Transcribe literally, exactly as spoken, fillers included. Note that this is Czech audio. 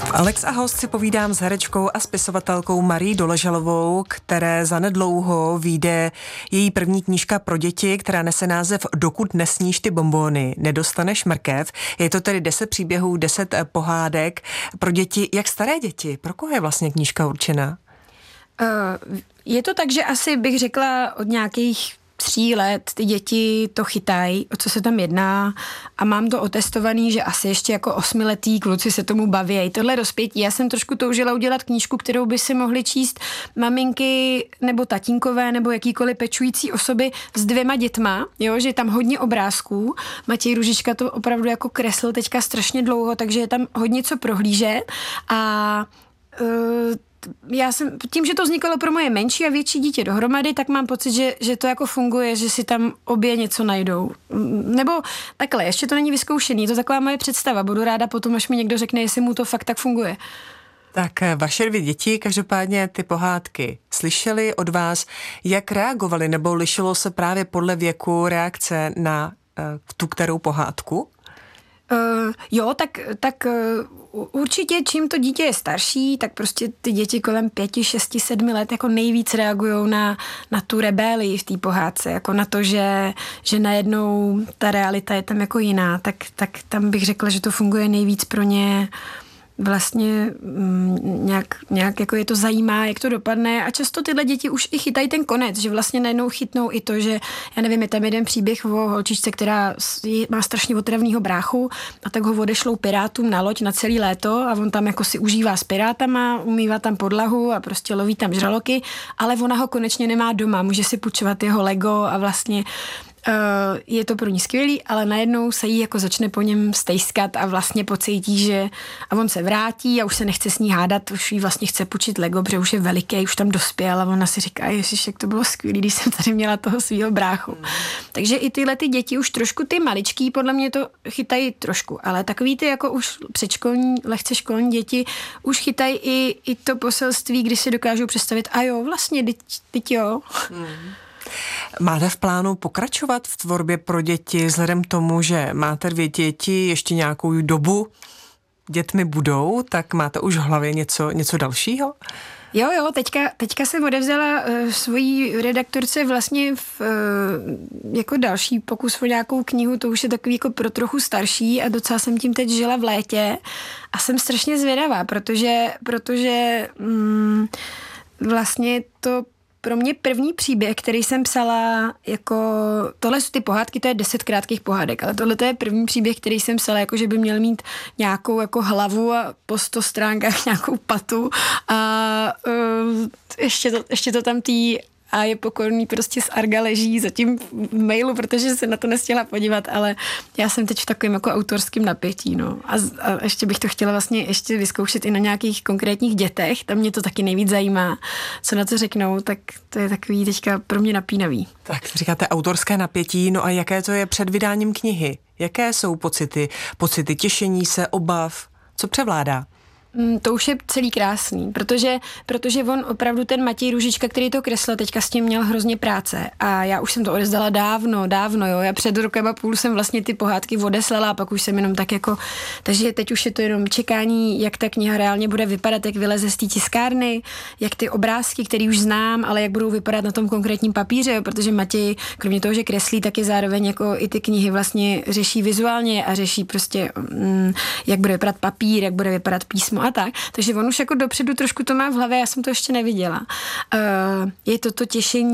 Alex a host si povídám s herečkou a spisovatelkou Marí Doležalovou, které zanedlouho vyjde její první knížka pro děti, která nese název Dokud nesníš ty bonbóny, nedostaneš mrkev. Je to tedy deset příběhů, deset pohádek pro děti. Jak staré děti? Pro koho je vlastně knížka určená? Uh, je to tak, že asi bych řekla od nějakých tří let ty děti to chytají, o co se tam jedná, a mám to otestovaný, že asi ještě jako osmiletý kluci se tomu baví. Tohle rozpětí. Já jsem trošku toužila udělat knížku, kterou by si mohly číst maminky nebo tatínkové nebo jakýkoliv pečující osoby s dvěma dětma, jo, že je tam hodně obrázků. Matěj Růžička to opravdu jako kreslil teďka strašně dlouho, takže je tam hodně co prohlížet a uh, já jsem, tím, že to vznikalo pro moje menší a větší dítě dohromady, tak mám pocit, že, že to jako funguje, že si tam obě něco najdou. Nebo takhle, ještě to není vyzkoušený, je to taková moje představa. Budu ráda potom, až mi někdo řekne, jestli mu to fakt tak funguje. Tak vaše dvě děti každopádně ty pohádky slyšeli od vás, jak reagovali, nebo lišilo se právě podle věku reakce na uh, tu kterou pohádku? Uh, jo, tak, tak uh, určitě čím to dítě je starší, tak prostě ty děti kolem pěti, šesti, sedmi let jako nejvíc reagujou na, na tu rebélii v té pohádce, jako na to, že, že najednou ta realita je tam jako jiná, tak, tak tam bych řekla, že to funguje nejvíc pro ně vlastně mm, nějak, nějak jako je to zajímá, jak to dopadne, a často tyhle děti už i chytají ten konec, že vlastně najednou chytnou i to, že já nevím, je tam jeden příběh o holčičce, která má strašně otravnýho bráchu, a tak ho odešlou pirátům na loď na celý léto a on tam jako si užívá s pirátama, umývá tam podlahu a prostě loví tam žraloky, ale ona ho konečně nemá doma, může si půjčovat jeho Lego a vlastně Uh, je to pro ní skvělý, ale najednou se jí jako začne po něm stejskat a vlastně pocítí, že a on se vrátí a už se nechce s ní hádat, už jí vlastně chce půjčit Lego, protože už je veliký, už tam dospěl, a ona si říká, ježiš, jak to bylo skvělý, když jsem tady měla toho svýho bráchu. Mm. Takže i tyhle ty děti už trošku, ty maličký, podle mě to chytají trošku, ale takový ty jako už předškolní, lehce školní děti už chytají i, i to poselství, kdy si dokážou představit, a jo, vlastně, teď, teď jo. Mm. Máte v plánu pokračovat v tvorbě pro děti vzhledem k tomu, že máte dvě děti, ještě nějakou dobu dětmi budou, tak máte už v hlavě něco, něco dalšího? Jo, jo, teďka, teďka jsem odevzala uh, svojí redaktorce vlastně v, uh, jako další pokus o nějakou knihu, to už je takový jako pro trochu starší a docela jsem tím teď žila v létě a jsem strašně zvědavá, protože, protože um, vlastně to pro mě první příběh, který jsem psala, jako tohle jsou ty pohádky, to je deset krátkých pohádek, ale tohle to je první příběh, který jsem psala, jako že by měl mít nějakou jako hlavu a po sto stránkách nějakou patu a uh, ještě, to, ještě to tam tý a je pokorný prostě z Arga leží zatím v mailu, protože se na to nestihla podívat, ale já jsem teď v takovém jako autorském napětí, no. A, a ještě bych to chtěla vlastně ještě vyzkoušet i na nějakých konkrétních dětech, tam mě to taky nejvíc zajímá, co na to řeknou, tak to je takový teďka pro mě napínavý. Tak říkáte autorské napětí, no a jaké to je před vydáním knihy? Jaké jsou pocity? Pocity těšení se, obav? Co převládá? To už je celý krásný, protože, protože on opravdu, ten Matěj Růžička, který to kreslil, teďka s tím měl hrozně práce a já už jsem to odezdala dávno, dávno, jo, já před rokem a půl jsem vlastně ty pohádky odeslala a pak už jsem jenom tak jako, takže teď už je to jenom čekání, jak ta kniha reálně bude vypadat, jak vyleze z té tiskárny, jak ty obrázky, který už znám, ale jak budou vypadat na tom konkrétním papíře, jo, protože Matěj, kromě toho, že kreslí, tak je zároveň jako i ty knihy vlastně řeší vizuálně a řeší prostě, mm, jak bude vypadat papír, jak bude vypadat písmo a tak. Takže on už jako dopředu trošku to má v hlavě, já jsem to ještě neviděla. Uh, je to to těšení